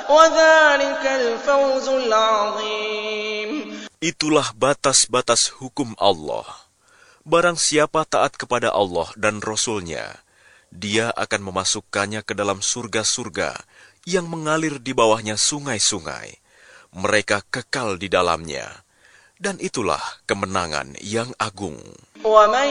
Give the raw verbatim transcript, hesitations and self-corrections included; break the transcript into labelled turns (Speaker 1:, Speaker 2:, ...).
Speaker 1: وذلك الفوز العظيم.
Speaker 2: Itulah batas-batas hukum Allah. Barang siapa taat kepada Allah dan Rasul-Nya, dia akan memasukkannya ke dalam surga-surga yang mengalir di bawahnya sungai-sungai. Mereka kekal di dalamnya. Dan itulah kemenangan yang agung.